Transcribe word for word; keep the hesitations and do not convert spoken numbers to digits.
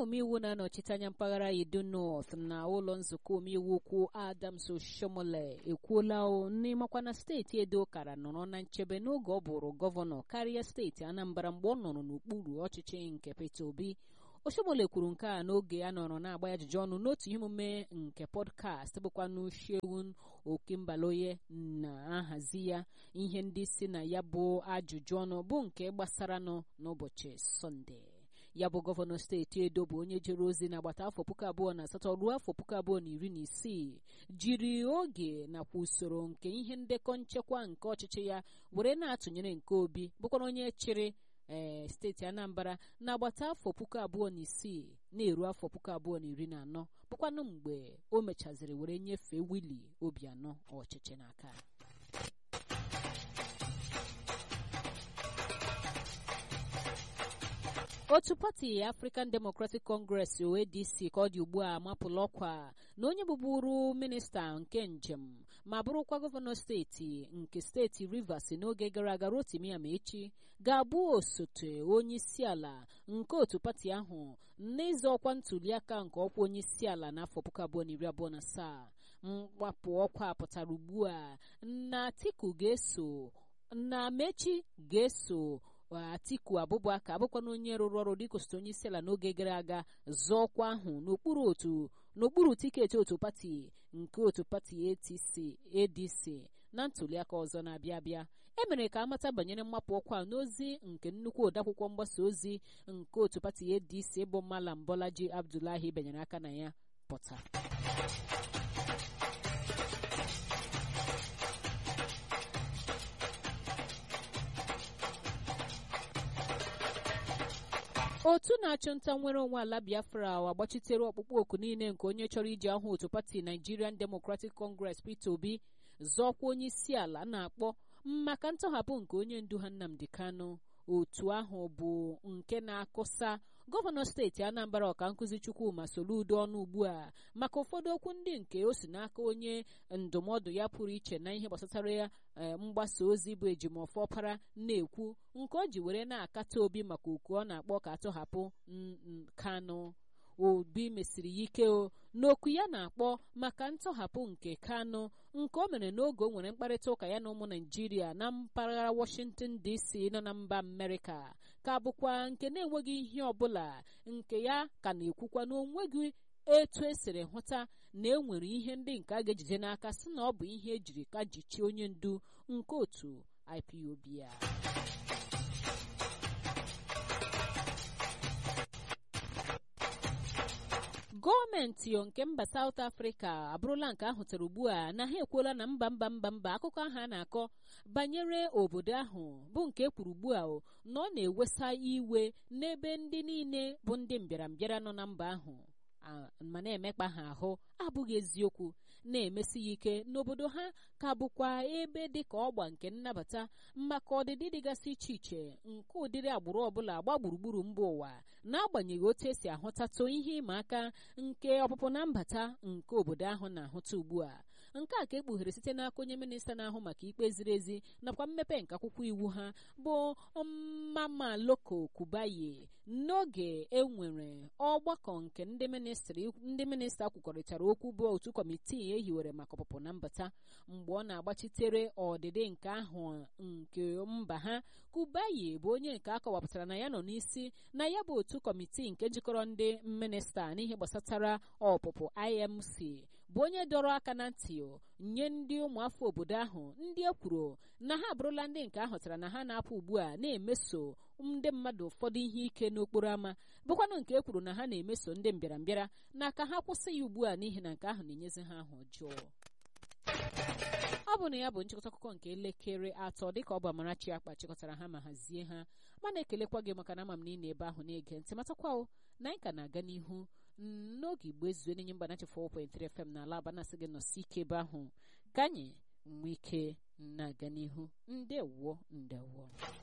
omeiwu na-anọchite anya mpaghara Edo North na ụlọ nzukọ omeiwu ukwu Adams Oshomole ekwuola n'ịmakwa na steeti Edo kara nọrọ na nchebe n'oge ọ bụrụ gọvanọ karịa steeti Anambra mgbe ọ nọrọ n'okpuru ọchịchị nke Peter Obi. Oshomole kwuru nke a n'oge a nọrọ na-agba ya ajụjụ ọnụ n'otu ihe omume nke podcast bụkwa n'Ushewun Okimbaloye na-ahazi ya. Ihe ndị si na ya bụ ajụjụ ọnụ bụ nke gbasara nọ n'ụbọchị Sọnde. Ya bụ gọvanọ steeti Edo bụ onye jere ozi n'agbata afọ puku abụọ na asatọ ruo afọ puku abụọ na iri na isii jiri oge nakwa usoro nke ihe ndekọ nchekwa nke ọchịchị ya were na-atụnyere nke Obi bụkwara onye chịrị ee steeti Anambra n'agbata afọ puku abụọ na isii na-eru afọ puku abụọ na iri na anọ bụkwanụ mgbe o mechaziri were nyefee Willie Obianọ ọchịchị n'aka. Otu pati African Democratic Congress O A D C ka ọ dị ugbu a amapụla ọkwa na onye bụburu minista nke njem ma bụrụkwa gọvanọ steeti nke steeti Rivers n'oge gara aga Rotimi Amaechi ga-abụ osote onye isi ala nke otu pati ahụ n'ịzọ ọkwa ntuliaka nke ọkwa onye isi ala n'afọ puku abụọ na iri abụọ na asaa. Mgbapụ ọkwa pụtara ugbu a na Atiku ga-eso na Amaechi ga-eso Atiku Abubakar abụkwa onye rụrụ ọrụ dịka osote onye isi ala n'oge gara aga zọọkwa ahụ n'okpuru otu n'okpuru tiketi otu pati nke otu pati A D C na ntuliaka ọzọ na-abịa abịa. E mere ka amata banyere mmapụ ọkwa n'ozi nke nnukwu odeakwụkwọ mgbasa ozi nke otu pati A D C bụ Malam Bolaji Abdullahi benyere aka na ya pụta. Otu na-achụ nta nwere onwe ala Biafra agbachitere ọkpụkpọ oku niile nke onye chọrọ iji ahụ otu pati Nigerian Democratic Congress Peter Obi zọọkwa onye isi ala na-akpọ maka ntọhapụ nke onye ndu ha Nnamdi Kanu. Otu ahụ bụ nke na-akụsa gọvanọ steeti Anambra ọka nkụzi Chukwuma Soludo ọnụ ugbu a maka ụfọdụ okwu ndị nke o si n'aka onye ndụmọdụ ya pụrụ iche na ihe gbasatara ya mgbasa ozi bụ Ejimọfọ Ọpara na-ekwu nke o ji were na-akata Obi maka oku ọ na-akpọ ka atọhapụ Kanu. Obi mesiri ya ike o n'okwu ya na-akpọ maka ntọhapụ nke Kanu nke o mere n'oge o nwere mkparịta ụka ya na ụmụ Naijiria na mpaghara Washington D C nọ na mba Amerịka ka bụkwa nke na-enweghị ihe ọbụla nke ya ka na-ekwukwa na onweghị etu esiri hụta na enwere ihe ndị nke a ga-ejide n'aka si na ọ bụ ihe ejiri ka jichie onye ndu nke otu I P O B a. Gọọmenti nke mba South Africa abụrụla nke ahụtara ugbu a na ha ekwuola na mba mba mba mba akụkọ ahụ a na-akọ banyere obodo ahụ bụ nke kwuru ugbu a na ọ na-ewesa iwe n'ebe ndị niile bụ ndị mbịarambịara nọ na mba ahụ ma na-emekpa ha ahụ abụghị eziokwu, na-emesi ya ike n'obodo ha ka bụkwa ebe dị ka ọgba nke nnabata maka ọdịdị dịgasị iche iche nke ụdịrị agbụrụ ọbụla agba gburugburu mba ụwa, n'agbanyeghị otu esi ahụtatụ ihe ịma aka nke ọpụpụ na mbata nke obodo ahụ na-ahụta ugbu a. Nke a ka ekpughere site n'aka onye minista na-ahụ maka ikpe ziri ezi nakwa mmepe nke akwụkwọ iwu ha bụ Mama Loko Kubayi n'oge enwere ọgbakọ nke ndị ministri ndị minista kwukọrịtara okwu bụ otu kọmitii ehiwere maka ọpụpụ na mbata. Mgbe ọ na-agbachitere ọdịdị nke ahụ nke mba ha, Kubayi bụ onye nke akọwapụtara na ya nọ n'isi na ya bụ otu kọmitii nke jikọrọ ndị minista n'ihe gbasatara ọpụpụ I M C bụ onye dọrọ aka na ntị nye ndị ụmụafọ obodo ahụ ndị e kwuru na ha abụrụla ndị nke ahụtara na ha na-apụ ugbu a na-emeso ndị mmadụ ụfọdụ ihe ike n'okporo ámá, bụkwanụ nke e kwuru na ha na-emeso ndị mbịarambịara na ka ha kwụsị ya ugbu a n'ihi na nke ahụ na-enyezi ha ahụ ọjọọ. Ọ bụ na ya bụ nchịkọta akụkọ nke elekere atọ dịka ọ bụ Amarachi Akpa chịkọtara ha ma hazie ha, mana ekelekwa gị maka na ama m niile ebe ahụ na-ege ntị, matakwa na anyị ka na-aga n'ihu n'oge Igbo ezuo n'enye mba ninety four point three F M na ala aba na-asị gị nọsi ike ebe ahụ ka anyị nwee ike na-aga n'ihu. Ndewo ndewo.